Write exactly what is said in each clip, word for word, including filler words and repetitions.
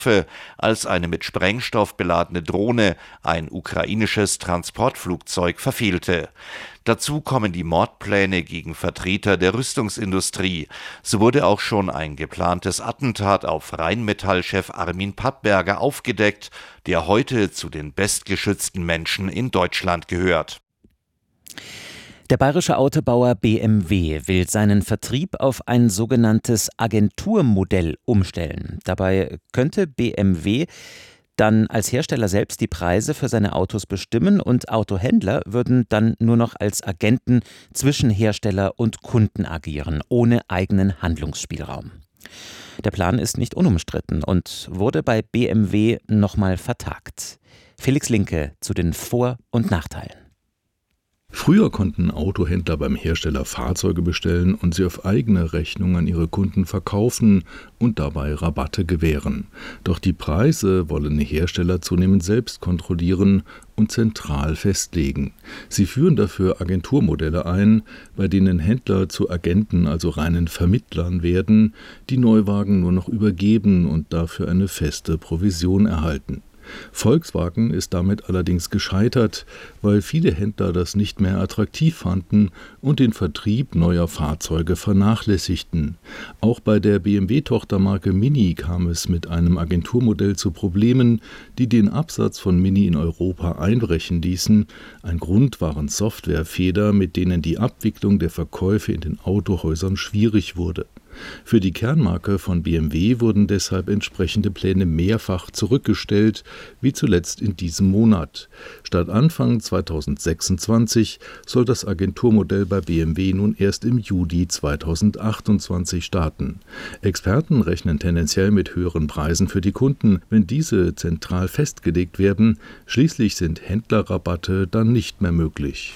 als eine mit Sprengstoff beladene Drohne ein ukrainisches Transportflugzeug verfehlte. Dazu kommen die Mordpläne gegen Vertreter der Rüstungsindustrie. So wurde auch schon ein geplantes Attentat auf Rheinmetall-Chef Armin Pappberger aufgedeckt, der heute zu den bestgeschützten Menschen in Deutschland gehört. Der bayerische Autobauer B M W will seinen Vertrieb auf ein sogenanntes Agenturmodell umstellen. Dabei könnte B M W dann als Hersteller selbst die Preise für seine Autos bestimmen und Autohändler würden dann nur noch als Agenten zwischen Hersteller und Kunden agieren, ohne eigenen Handlungsspielraum. Der Plan ist nicht unumstritten und wurde bei B M W nochmal vertagt. Felix Linke zu den Vor- und Nachteilen. Früher konnten Autohändler beim Hersteller Fahrzeuge bestellen und sie auf eigene Rechnung an ihre Kunden verkaufen und dabei Rabatte gewähren. Doch die Preise wollen die Hersteller zunehmend selbst kontrollieren und zentral festlegen. Sie führen dafür Agenturmodelle ein, bei denen Händler zu Agenten, also reinen Vermittlern werden, die Neuwagen nur noch übergeben und dafür eine feste Provision erhalten. Volkswagen ist damit allerdings gescheitert, weil viele Händler das nicht mehr attraktiv fanden und den Vertrieb neuer Fahrzeuge vernachlässigten. Auch bei der B M W-Tochtermarke Mini kam es mit einem Agenturmodell zu Problemen, die den Absatz von Mini in Europa einbrechen ließen. Ein Grund waren Softwarefehler, mit denen die Abwicklung der Verkäufe in den Autohäusern schwierig wurde. Für die Kernmarke von B M W wurden deshalb entsprechende Pläne mehrfach zurückgestellt, wie zuletzt in diesem Monat. Statt Anfang zweitausendsechsundzwanzig soll das Agenturmodell bei B M W nun erst im Juli zweitausendachtundzwanzig starten. Experten rechnen tendenziell mit höheren Preisen für die Kunden, wenn diese zentral festgelegt werden. Schließlich sind Händlerrabatte dann nicht mehr möglich.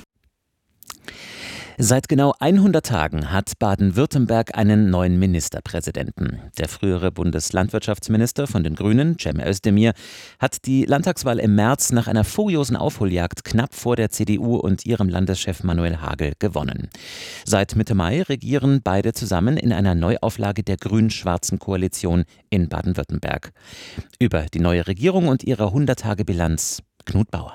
Seit genau hundert Tagen hat Baden-Württemberg einen neuen Ministerpräsidenten. Der frühere Bundeslandwirtschaftsminister von den Grünen, Cem Özdemir, hat die Landtagswahl im März nach einer furiosen Aufholjagd knapp vor der C D U und ihrem Landeschef Manuel Hagel gewonnen. Seit Mitte Mai regieren beide zusammen in einer Neuauflage der grün-schwarzen Koalition in Baden-Württemberg. Über die neue Regierung und ihre hundert-Tage-Bilanz Knut Bauer.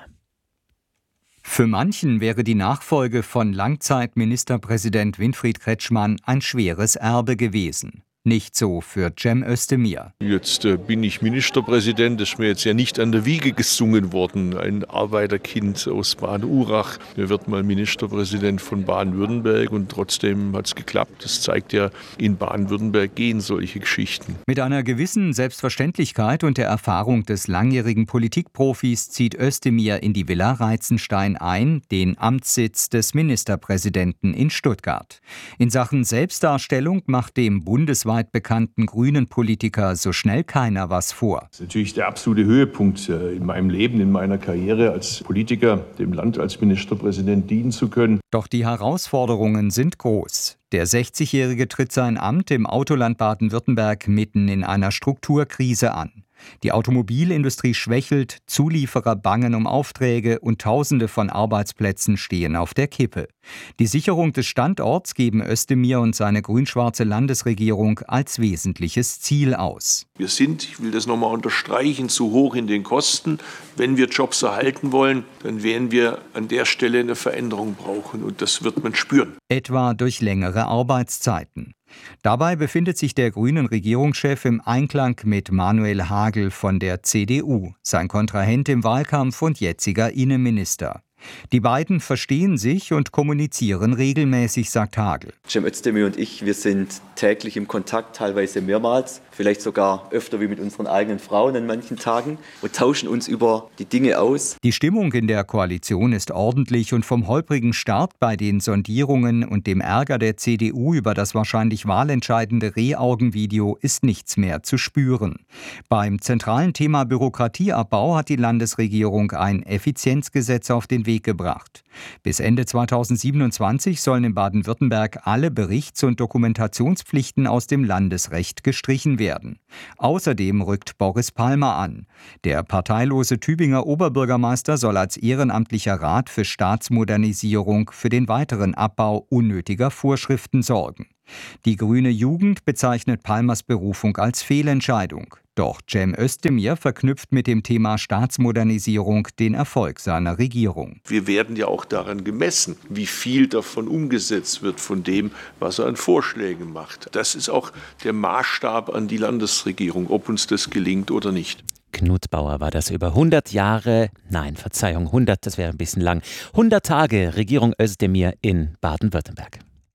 Für manchen wäre die Nachfolge von Langzeitministerpräsident Winfried Kretschmann ein schweres Erbe gewesen. Nicht so für Cem Özdemir. Jetzt äh, bin ich Ministerpräsident, das ist mir jetzt ja nicht an der Wiege gesungen worden. Ein Arbeiterkind aus Baden-Urach, der wird mal Ministerpräsident von Baden-Württemberg und trotzdem hat es geklappt. Das zeigt ja, in Baden-Württemberg gehen solche Geschichten. Mit einer gewissen Selbstverständlichkeit und der Erfahrung des langjährigen Politikprofis zieht Özdemir in die Villa Reitzenstein ein, den Amtssitz des Ministerpräsidenten in Stuttgart. In Sachen Selbstdarstellung macht dem bundesweit bekannten grünen Politiker so schnell keiner was vor. Das ist natürlich der absolute Höhepunkt in meinem Leben, in meiner Karriere als Politiker, dem Land als Ministerpräsident dienen zu können. Doch die Herausforderungen sind groß. Der sechzigjährige tritt sein Amt im Autoland Baden-Württemberg mitten in einer Strukturkrise an. Die Automobilindustrie schwächelt, Zulieferer bangen um Aufträge und Tausende von Arbeitsplätzen stehen auf der Kippe. Die Sicherung des Standorts geben Özdemir und seine grün-schwarze Landesregierung als wesentliches Ziel aus. Wir sind, ich will das nochmal unterstreichen, zu hoch in den Kosten. Wenn wir Jobs erhalten wollen, dann werden wir an der Stelle eine Veränderung brauchen und das wird man spüren. Etwa durch längere Arbeitszeiten. Dabei befindet sich der grünen Regierungschef im Einklang mit Manuel Hagel von der C D U, sein Kontrahent im Wahlkampf und jetziger Innenminister. Die beiden verstehen sich und kommunizieren regelmäßig, sagt Hagel. Cem Özdemir und ich, wir sind täglich im Kontakt, teilweise mehrmals, vielleicht sogar öfter wie mit unseren eigenen Frauen an manchen Tagen und tauschen uns über die Dinge aus. Die Stimmung in der Koalition ist ordentlich und vom holprigen Start bei den Sondierungen und dem Ärger der C D U über das wahrscheinlich wahlentscheidende Rehaugenvideo ist nichts mehr zu spüren. Beim zentralen Thema Bürokratieabbau hat die Landesregierung ein Effizienzgesetz auf den Weg gebracht. Bis Ende zweitausendsiebenundzwanzig sollen in Baden-Württemberg alle Berichts- und Dokumentationspflichten aus dem Landesrecht gestrichen werden. Außerdem rückt Boris Palmer an. Der parteilose Tübinger Oberbürgermeister soll als ehrenamtlicher Rat für Staatsmodernisierung für den weiteren Abbau unnötiger Vorschriften sorgen. Die Grüne Jugend bezeichnet Palmers Berufung als Fehlentscheidung. Doch Cem Özdemir verknüpft mit dem Thema Staatsmodernisierung den Erfolg seiner Regierung. Wir werden ja auch daran gemessen, wie viel davon umgesetzt wird von dem, was er an Vorschlägen macht. Das ist auch der Maßstab an die Landesregierung, ob uns das gelingt oder nicht. Knut Bauer war das über hundert Jahre, nein, Verzeihung, hundert, das wäre ein bisschen lang, hundert Tage Regierung Özdemir in Baden-Württemberg.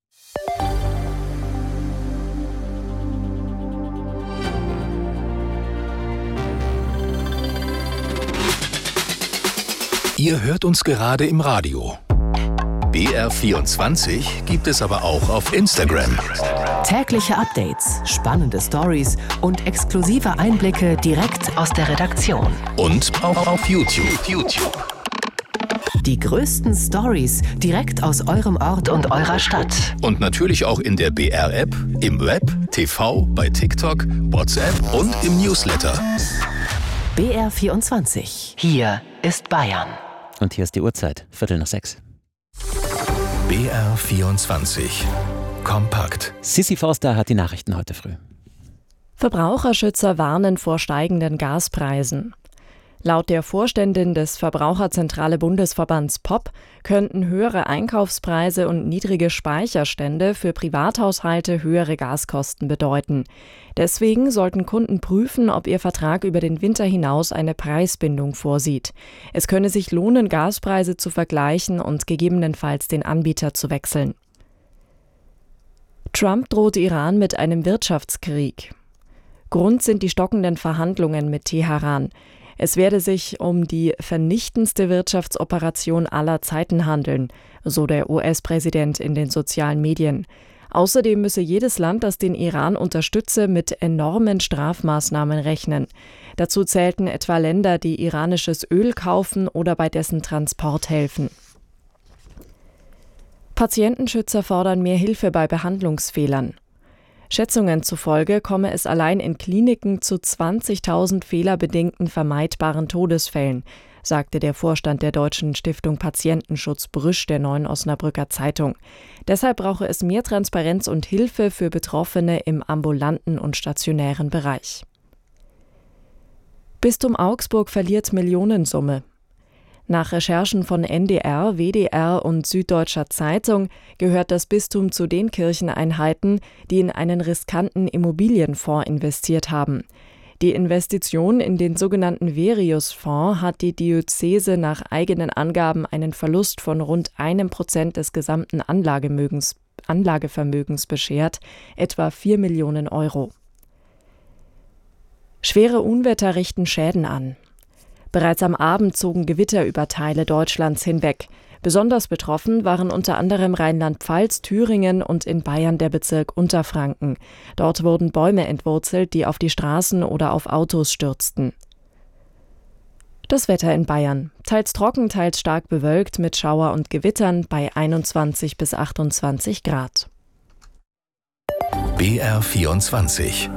Ihr hört uns gerade im Radio. B R vierundzwanzig gibt es aber auch auf Instagram. Tägliche Updates, spannende Stories und exklusive Einblicke direkt aus der Redaktion. Und auch auf YouTube. YouTube. Die größten Stories direkt aus eurem Ort und eurer Stadt. Und natürlich auch in der B R-App, im Web, T V, bei TikTok, WhatsApp und im Newsletter. B R vierundzwanzig. Hier ist Bayern. Und hier ist die Uhrzeit, Viertel nach sechs. B R vierundzwanzig. Kompakt. Sissi Forster hat die Nachrichten heute früh. Verbraucherschützer warnen vor steigenden Gaspreisen. Laut der Vorständin des Verbraucherzentrale Bundesverbands P O P könnten höhere Einkaufspreise und niedrige Speicherstände für Privathaushalte höhere Gaskosten bedeuten. Deswegen sollten Kunden prüfen, ob ihr Vertrag über den Winter hinaus eine Preisbindung vorsieht. Es könne sich lohnen, Gaspreise zu vergleichen und gegebenenfalls den Anbieter zu wechseln. Trump droht Iran mit einem Wirtschaftskrieg. Grund sind die stockenden Verhandlungen mit Teheran. Es werde sich um die vernichtendste Wirtschaftsoperation aller Zeiten handeln, so der U S-Präsident in den sozialen Medien. Außerdem müsse jedes Land, das den Iran unterstütze, mit enormen Strafmaßnahmen rechnen. Dazu zählten etwa Länder, die iranisches Öl kaufen oder bei dessen Transport helfen. Patientenschützer fordern mehr Hilfe bei Behandlungsfehlern. Schätzungen zufolge komme es allein in Kliniken zu zwanzigtausend fehlerbedingten vermeidbaren Todesfällen, sagte der Vorstand der Deutschen Stiftung Patientenschutz Brüsch der Neuen Osnabrücker Zeitung. Deshalb brauche es mehr Transparenz und Hilfe für Betroffene im ambulanten und stationären Bereich. Bistum Augsburg verliert Millionensumme. Nach Recherchen von N D R, W D R und Süddeutscher Zeitung gehört das Bistum zu den Kircheneinheiten, die in einen riskanten Immobilienfonds investiert haben. Die Investition in den sogenannten Verius-Fonds hat die Diözese nach eigenen Angaben einen Verlust von rund einem Prozent des gesamten Anlagevermögens, Anlagevermögens beschert, etwa vier Millionen Euro. Schwere Unwetter richten Schäden an. Bereits am Abend zogen Gewitter über Teile Deutschlands hinweg. Besonders betroffen waren unter anderem Rheinland-Pfalz, Thüringen und in Bayern der Bezirk Unterfranken. Dort wurden Bäume entwurzelt, die auf die Straßen oder auf Autos stürzten. Das Wetter in Bayern. Teils trocken, teils stark bewölkt mit Schauer und Gewittern bei einundzwanzig bis achtundzwanzig Grad. B R vierundzwanzig.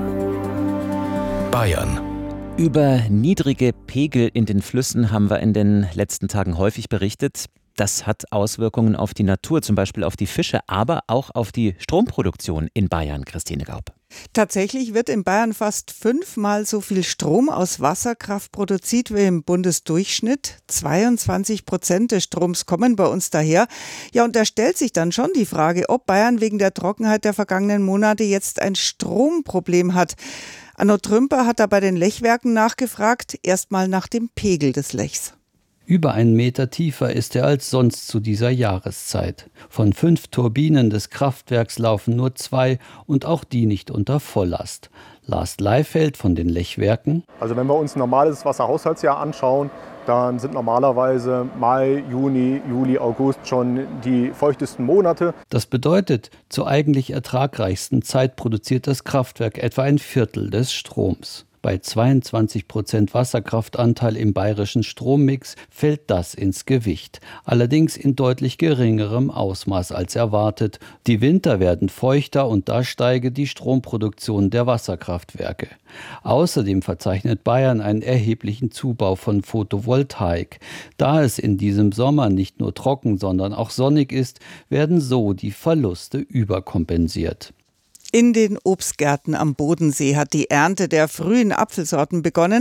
Bayern. Über niedrige Pegel in den Flüssen haben wir in den letzten Tagen häufig berichtet. Das hat Auswirkungen auf die Natur, zum Beispiel auf die Fische, aber auch auf die Stromproduktion in Bayern. Christine Gaub. Tatsächlich wird in Bayern fast fünfmal so viel Strom aus Wasserkraft produziert wie im Bundesdurchschnitt. zweiundzwanzig Prozent des Stroms kommen bei uns daher. Ja, und da stellt sich dann schon die Frage, ob Bayern wegen der Trockenheit der vergangenen Monate jetzt ein Stromproblem hat. Arno Trümper hat da bei den Lechwerken nachgefragt, erstmal nach dem Pegel des Lechs. Über einen Meter tiefer ist er als sonst zu dieser Jahreszeit. Von fünf Turbinen des Kraftwerks laufen nur zwei und auch die nicht unter Volllast. Lars Leifeld von den Lechwerken. Also wenn wir uns ein normales Wasserhaushaltsjahr anschauen, dann sind normalerweise Mai, Juni, Juli, August schon die feuchtesten Monate. Das bedeutet, zur eigentlich ertragreichsten Zeit produziert das Kraftwerk etwa ein Viertel des Stroms. Bei zweiundzwanzig Prozent Wasserkraftanteil im bayerischen Strommix fällt das ins Gewicht. Allerdings in deutlich geringerem Ausmaß als erwartet. Die Winter werden feuchter und da steige die Stromproduktion der Wasserkraftwerke. Außerdem verzeichnet Bayern einen erheblichen Zubau von Photovoltaik. Da es in diesem Sommer nicht nur trocken, sondern auch sonnig ist, werden so die Verluste überkompensiert. In den Obstgärten am Bodensee hat die Ernte der frühen Apfelsorten begonnen.